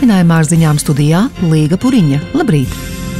Turpinājumā ar ziņām studijā Līga Puriņa. Labrīt!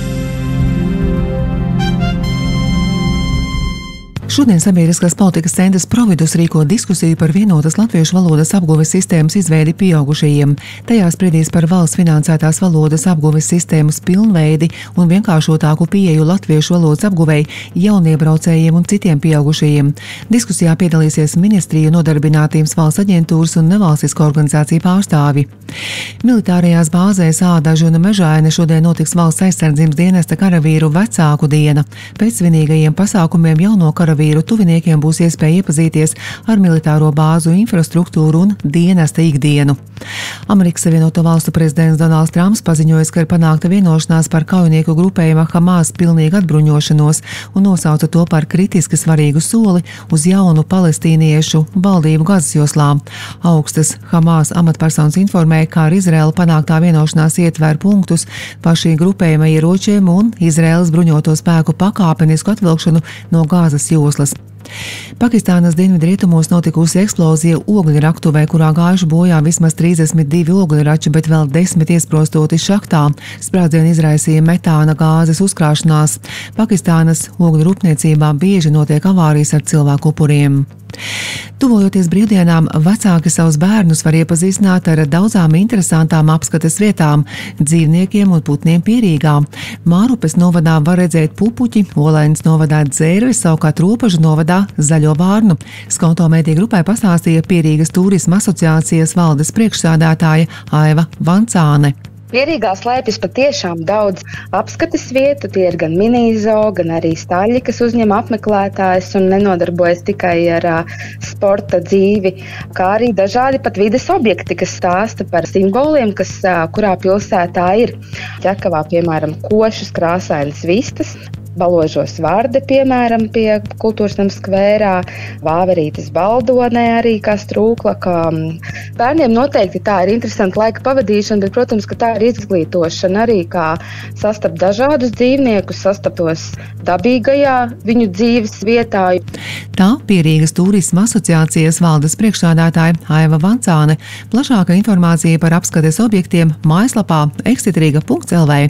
Šodien Sabiedriskās politikas centrs Providus rīko diskusiju par vienotas latviešu valodas apguves sistēmas izveidi pieaugušajiem. Tajā spriedīs par valsts finansētās valodas apguves sistēmas pilnveidi un vienkāršotāku pieeju latviešu valodas apguvei jauniebraucējiem un citiem pieaugušajiem. Diskusijā piedalīsies ministriju, Nodarbinātības valsts aģentūras un nevalstisko organizāciju pārstāvi. Militārajās bāzēs Ādaži un Mežaine šodien notiks valsts aizsardzības dienesta karavīru vecāku diena. Pēc svinīgajiem pasākumiem jauno karavīru tuviniekiem būs iespēja iepazīties ar militāro bāzu infrastruktūru un dienesta ikdienu. Amerikas Savienoto Valstu prezidents Donalds Trumps paziņoja, ka ir panākta vienošanās par kaujinieku grupējuma Hamas pilnīgu atbruņošanos un nosauca to par kritiski svarīgu soli uz jaunu palestīniešu valdību Gazas joslā. Augstas Hamas amatpersonas informēja, ka ar Izraēlu panāktā vienošanās ietver punktus par šī grupējuma ieročiem un Izraēlas bruņoto spēku pakāpenisku atvilkšanu no Gazas joslas. Pakistānas dienvidrietumos notikusi eksplozija ogļraktuvē, kurā gājuši bojā vismaz 32 ogļrači, bet vēl 10 iesprostoti šahtā. Sprādzienu izraisīja metāna gāzes uzkrāšanās. Pakistānas ogļu rūpniecībā bieži notiek avārijas ar cilvēku upuriem. Tuvojoties brīvdienām, vecāki savus bērnus var iepazīstināt ar daudzām interesantām apskates vietām, dzīvniekiem un putniem Pierīgā. Mārupes novadā var redzēt pupuķi, Olainas novadā dzērvis, savukārt Ropažu novadā zaļo vārnu. Skonto mediju grupai pastāstīja Pierīgas turisma asociācijas valdes priekšsādātāja Aiva Vancāne. Pierīgā slēpjas patiešām daudz apskates vietu, tie ir gan mini-zoo, gan arī staļļi, kas uzņem apmeklētājus un nenodarbojas tikai ar sporta dzīvi, kā arī dažādi pat vides objekti, kas stāsta par simboliem, kas kurā pilsētā ir. Ķekavā, piemēram, košas, krāsainas vistas, Baložos Vārde, piemēram, pie Kultūras nama skvērā, Vāverītes Baldonē arī kā strūklaka. Bērniem noteikti tā ir interesanta laika pavadīšana, bet, protams, ka tā ir izglītošana arī, kā sastapt dažādus dzīvniekus, sastaptos dabīgajā viņu dzīves vietā. Tā Pierīgas turisma asociācijas valdes priekšsādātāja Aiva Vancāne. Plašāka informācija par apskates objektiem mājaslapā excitriga.lv.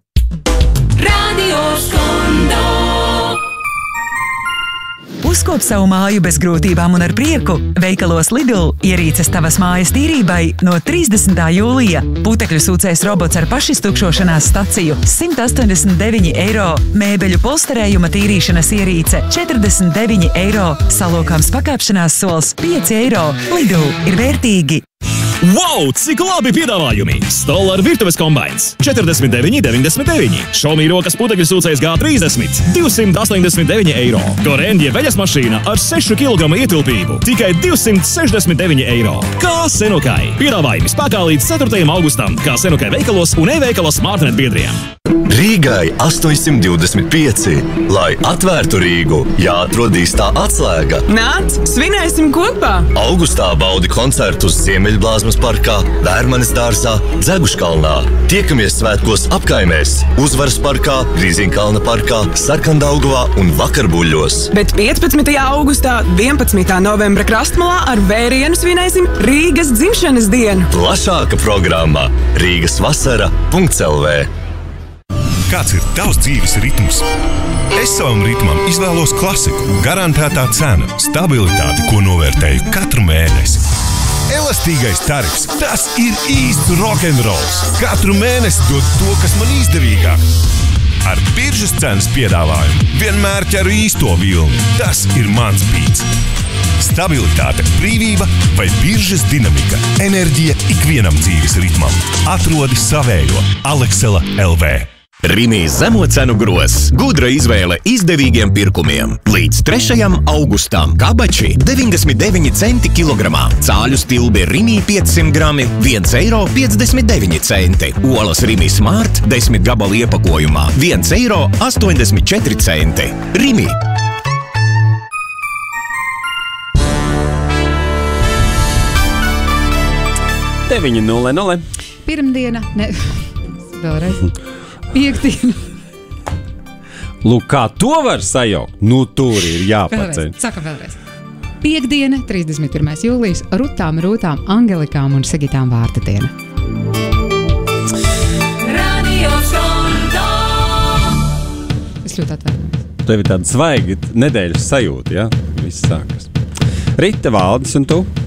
Uzkop savu māju bez grūtībām un ar prieku. Veikalos Lidl ierīces tavas mājas tīrībai no 30. jūlija. Putekļu sūcējs robots ar pašiztukšošanās staciju 189 eiro. Mēbeļu polsterējuma tīrīšanas ierīce 49 eiro. Salokāms pakāpšanās sols 5 eiro. Lidl ir vērtīgi. Wow, cik labi piedāvājumi! Stolar virtuves kombains 49,99. Xiaomi rokas putekļu sūcējs G30 289 eiro. Gorendie veļas mašīna ar 6 kg ietilpību tikai 269 eiro. Kā Senokai. Piedāvājumi spēkā līdz 4. augustam, kā Senokai veikalos un e-veikalos Smartnet biedriem. Rīgai 825. Lai atvērtu Rīgu, jāatrod īstā atslēga. Nāc, svinēsim kopā! Augustā baudi koncertus Ziemeļblāzmas parkā, Vērmanes dārzā, Dzeguškalnā. Tiekamies svētkos apkaimēs, Uzvaras parkā, Grīziņkalna parkā, Sarkandaugavā un Vakarbuļļos. Bet 15. augustā, 11. novembra Krastmalā ar vērienu svinēsim Rīgas dzimšanas dienu. Plašāka programma rīgasvasara.lv. Kāds ir tavs dzīves ritms? Es savam ritmam izvēlos klasiku, garantētā cena, stabilitāte, ko novērtēju katru mēnesi. Elastīgais tarifs, tas ir īsts rokenrols. Katru mēnesi dod to, kas man izdevīgāk. Ar biržas cenas piedāvājumu vienmēr ķeru īsto vilni. Tas ir mans bīts. Stabilitāte, brīvība vai biržas dinamika, enerģija ikvienam dzīves ritmam. Atrodi savējo. Aleksela LV. Rimi zemo cenu gros. Gudra izvēle izdevīgiem pirkumiem. Līdz 3. augustam kabači 99 centi kilogramā. Cāļu stilbi Rimi 500 grami 1,59 eiro. Olas Rimi Smart 10 gabalu iepakojumā 1,84 eiro. Rimi. Deviņi 0-0. Pirmdiena, ne, vēlreiz. Piektdiena. Lūk, kā to var sajaukt? Nu, tur ir jāpaceļ. Saka vēlreiz. Piektdiena, 31. jūlijas, Rutām, Rūtām, Angelikām un Sigitām vārda diena. Es ļoti atvainojos. Tev ir tāda svaiga nedēļas sajūta, ja? Viss sākas. Rita, Valdis un tu?